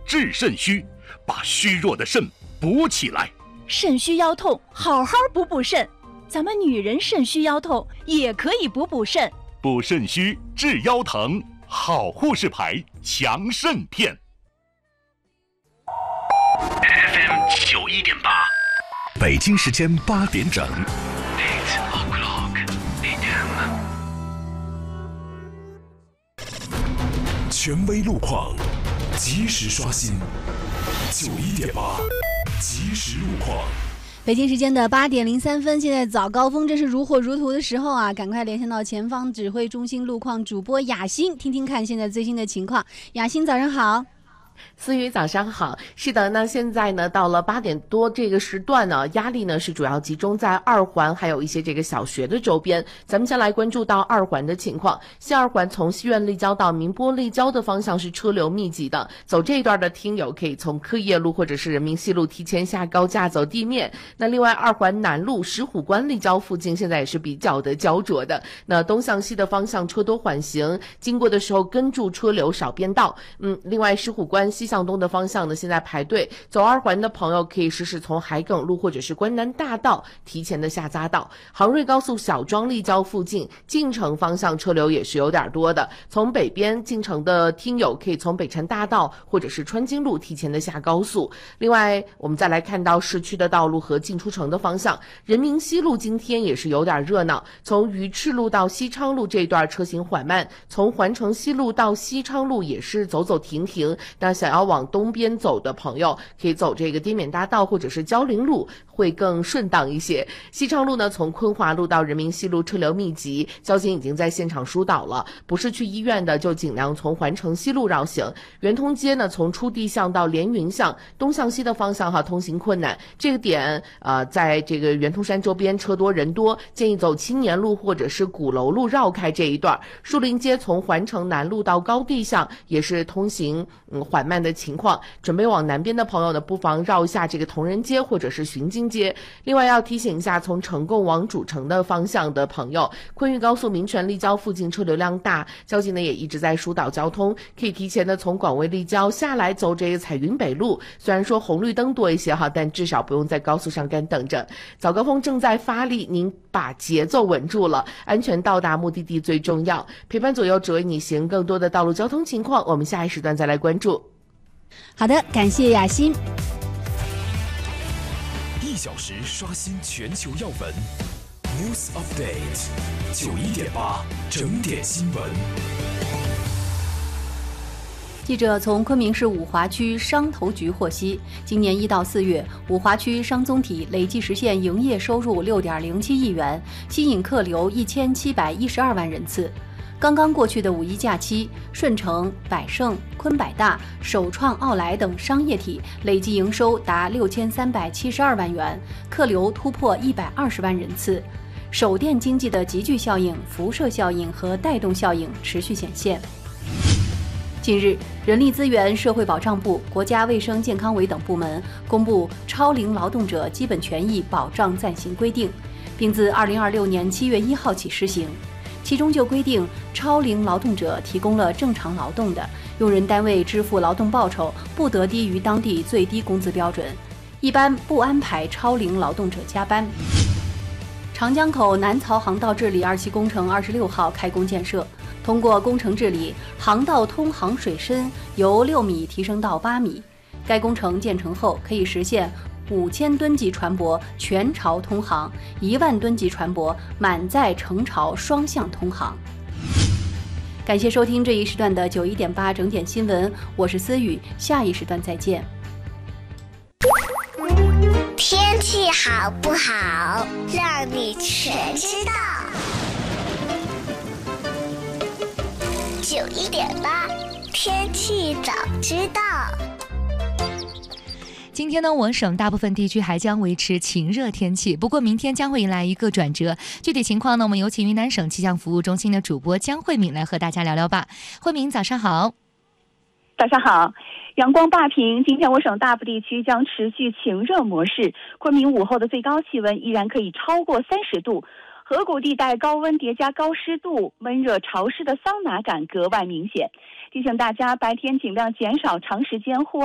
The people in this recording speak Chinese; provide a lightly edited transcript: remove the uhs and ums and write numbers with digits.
治肾虚，把虚弱的肾补起来。 肾虚腰痛，好好补肾。咱们女人肾虚腰痛也可以补肾。 补肾虚治腰疼，好护士牌强肾片。FM 91.8，北京时间8点整。权威路况，及时刷新。91.8，及时路况。 北京时间的8点03分，现在早高峰，这是如火如荼的时候啊！赶快连线到前方指挥中心路况主播雅欣，听听看现在最新的情况。雅欣，早上好。 思雨早上好。是的，那现在呢到了8点多这个时段呢，压力呢是主要集中在2环，还有一些这个小学的周边。咱们先来关注到2环的情况。西2环从西苑立交到宁波立交的方向是车流密集的，走这一段的听友可以从科业路或者是人民西路提前下高架走地面。那另外2环南路石虎关立交附近现在也是比较的焦灼的，那东向西的方向车多缓行，经过的时候跟住车流少变道。另外石虎关西向东的方向呢，现在排队走2环的朋友可以试试从海埂路或者是关南大道提前的下匝道。杭瑞高速小庄立交附近进城方向车流也是有点多的，从北边进城的听友可以从北辰大道或者是川津路提前的下高速。另外我们再来看到市区的道路和进出城的方向，人民西路今天也是有点热闹，从鱼翅路到西昌路这段车行缓慢，从环城西路到西昌路也是走走停停。那想要往东边走的朋友可以走这个滇缅大道或者是蕉林路，会更顺当一些。西昌路呢从昆华路到人民西路车流密集，交警已经在现场疏导了，不是去医院的就尽量从环城西路绕行。圆通街呢从出地巷到连云巷东向西的方向通行困难，这个点在这个圆通山周边车多人多，建议走青年路或者是鼓楼路绕开这一段。树林街从环城南路到高地巷也是通行缓慢的情况，准备往南边的朋友呢，不妨绕一下这个同仁街或者是巡京街。另外要提醒一下，从成贡往主城的方向的朋友，昆玉高速民权立交附近车流量大，交警呢也一直在疏导交通，可以提前的从广卫立交下来走这个彩云北路。虽然说红绿灯多一些但至少不用在高速上干等着。早高峰正在发力，您把节奏稳住了，安全到达目的地最重要。陪伴左右，只为你行。更多的道路交通情况，我们下一时段再来关注。 好的，感谢雅欣。 1小时刷新全球要闻 News Update 91.8整点新闻。 记者从昆明市五华区商投局获悉，今年1到4月，五华区商综体累计实现营业收入6.07亿元，吸引客流1712万人次。刚刚过去的5一假期，顺成、百盛、昆百大、首创、奥莱等商业体累计营收达6372万元，客流突破120万人次。首店经济的集聚效应、辐射效应和带动效应持续显现。近日，人力资源社会保障部、国家卫生健康委等部门公布《超龄劳动者基本权益保障暂行规定》，并自2026年7月1号起施行。其中就规定，超龄劳动者提供了正常劳动的，用人单位支付劳动报酬不得低于当地最低工资标准，一般不安排超龄劳动者加班。长江口南曹航道治理2期工程26号开工建设，通过工程治理，航道通航水深由6米提升到8米。该工程建成后，可以实现5000吨级船舶全潮通航，1万吨级船舶满载成潮双向通航。感谢收听这一时段的91.8整点新闻，我是思雨，下一时段再见。 天气好不好，让你全知道。91.8天气早知道。 今天呢，我省大部分地区还将维持晴热天气，不过明天将会迎来一个转折。具体情况呢，我们有请云南省气象服务中心的主播江慧敏来和大家聊聊吧。慧敏，早上好。 早上好，阳光霸屏，今天我省大部地区将持续晴热模式，昆明午后的最高气温依然可以超过30度。河谷地带高温叠加高湿度，闷热潮湿的桑拿感格外明显。提醒大家白天尽量减少长时间户外